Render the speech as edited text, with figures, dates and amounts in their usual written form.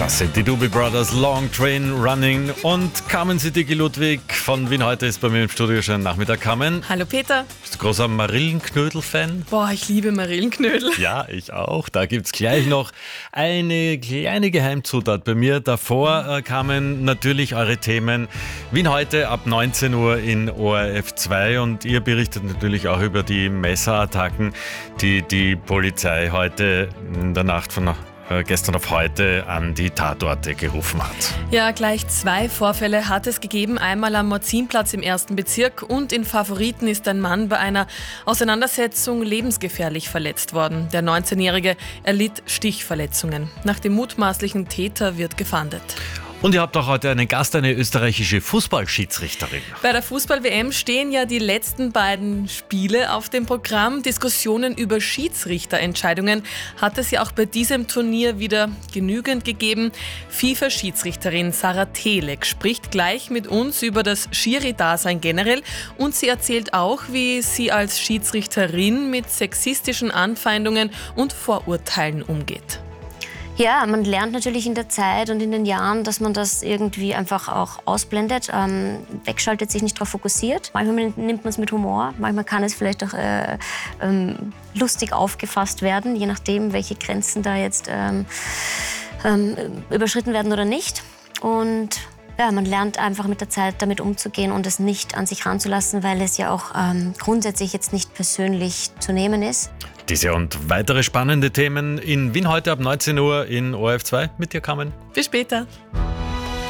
Das sind die Doobie Brothers, Long Train Running und Carmen Siddiqui-Ludwig von Wien heute ist bei mir im Studio. Schönen Nachmittag, Carmen. Hallo Peter. Bist du großer Marillenknödel-Fan? Boah, ich liebe Marillenknödel. Ja, ich auch. Da gibt's gleich noch eine kleine Geheimzutat bei mir. Davor kamen natürlich eure Themen. Wien heute ab 19 Uhr in ORF 2 und ihr berichtet natürlich auch über die Messerattacken, die die Polizei heute in der Nacht von gestern auf heute an die Tatorte gerufen hat. Ja, gleich 2 Vorfälle hat es gegeben. Einmal am Morzinplatz im 1. Bezirk und in Favoriten ist ein Mann bei einer Auseinandersetzung lebensgefährlich verletzt worden. Der 19-Jährige erlitt Stichverletzungen. Nach dem mutmaßlichen Täter wird gefahndet. Und ihr habt auch heute einen Gast, eine österreichische Fußballschiedsrichterin. Bei der Fußball-WM stehen ja die letzten beiden Spiele auf dem Programm. Diskussionen über Schiedsrichterentscheidungen hat es ja auch bei diesem Turnier wieder genügend gegeben. FIFA-Schiedsrichterin Sarah Telek spricht gleich mit uns über das Schiri-Dasein generell und sie erzählt auch, wie sie als Schiedsrichterin mit sexistischen Anfeindungen und Vorurteilen umgeht. Ja, man lernt natürlich in der Zeit und in den Jahren, dass man das irgendwie einfach auch ausblendet, wegschaltet, sich nicht darauf fokussiert. Manchmal nimmt man es mit Humor, manchmal kann es vielleicht auch lustig aufgefasst werden, je nachdem, welche Grenzen da jetzt überschritten werden oder nicht. Und ja, man lernt einfach mit der Zeit damit umzugehen und es nicht an sich ranzulassen, weil es ja auch grundsätzlich jetzt nicht persönlich zu nehmen ist. Diese und weitere spannende Themen in Wien heute ab 19 Uhr in ORF 2 mit dir, Carmen. Bis später.